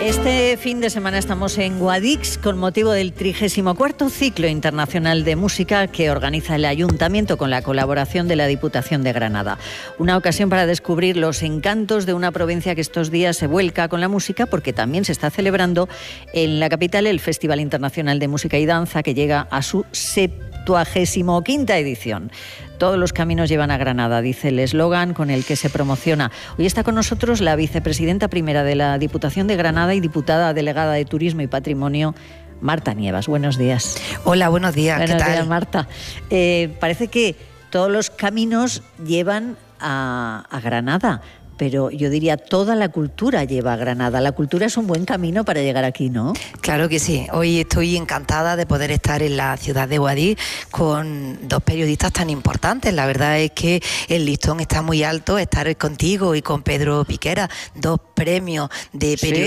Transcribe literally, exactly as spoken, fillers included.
Este fin de semana estamos en Guadix con motivo del trigésimo cuarto Ciclo Internacional de Música que organiza el Ayuntamiento con la colaboración de la Diputación de Granada. Una ocasión para descubrir los encantos de una provincia que estos días se vuelca con la música, porque también se está celebrando en la capital el Festival Internacional de Música y Danza, que llega a su septuagésimo quinta edición. Todos los caminos llevan a Granada, dice el eslogan con el que se promociona. Hoy está con nosotros la vicepresidenta primera de la Diputación de Granada y diputada delegada de Turismo y Patrimonio, Marta Nievas. Buenos días. Hola, buenos días. Buenos ¿Qué tal? días, Marta. Eh, parece que todos los caminos llevan a, a Granada, pero yo diría toda la cultura lleva a Granada. La cultura es un buen camino para llegar aquí, ¿no? Claro que sí. Hoy estoy encantada de poder estar en la ciudad de Guadix con dos periodistas tan importantes. La verdad es que el listón está muy alto. Estar contigo y con Pedro Piquera, dos premios de periodistas.